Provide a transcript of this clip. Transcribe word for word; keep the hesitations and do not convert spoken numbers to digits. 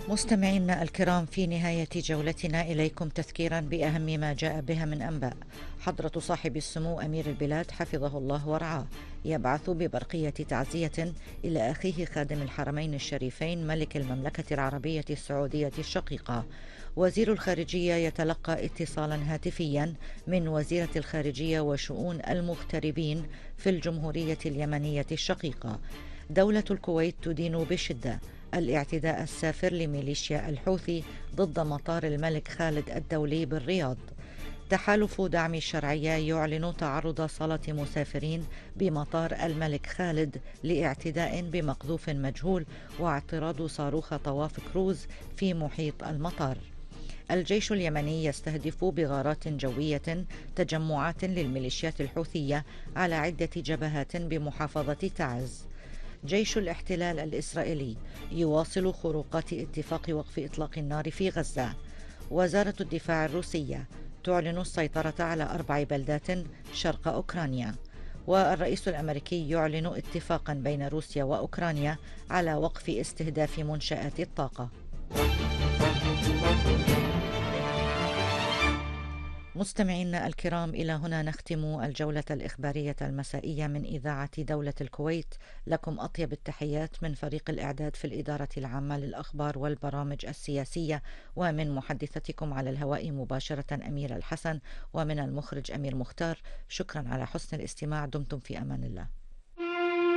مستمعينا الكرام، في نهاية جولتنا إليكم تذكيرا بأهم ما جاء بها من أنباء. حضرة صاحب السمو أمير البلاد حفظه الله ورعاه يبعث ببرقية تعزية إلى أخيه خادم الحرمين الشريفين ملك المملكة العربية السعودية الشقيقة. وزير الخارجية يتلقى اتصالا هاتفيا من وزيرة الخارجية وشؤون المغتربين في الجمهورية اليمنية الشقيقة. دولة الكويت تدين بشدة الاعتداء السافر لميليشيا الحوثي ضد مطار الملك خالد الدولي بالرياض. تحالف دعم الشرعية يعلن تعرض صالة مسافرين بمطار الملك خالد لاعتداء بمقذوف مجهول واعتراض صاروخ طواف كروز في محيط المطار. الجيش اليمني يستهدف بغارات جوية تجمعات للميليشيات الحوثية على عدة جبهات بمحافظة تعز. جيش الاحتلال الإسرائيلي يواصل خروقات اتفاق وقف إطلاق النار في غزة. وزارة الدفاع الروسية تعلن السيطرة على أربع بلدات شرق أوكرانيا. والرئيس الأمريكي يعلن اتفاقا بين روسيا وأوكرانيا على وقف استهداف منشآت الطاقة. مستمعينا الكرام، إلى هنا نختم الجولة الإخبارية المسائية من إذاعة دولة الكويت. لكم أطيب التحيات من فريق الإعداد في الإدارة العامة للأخبار والبرامج السياسية، ومن محدثتكم على الهواء مباشرة أميرة الحسن، ومن المخرج أمير مختار. شكرا على حسن الاستماع. دمتم في أمان الله.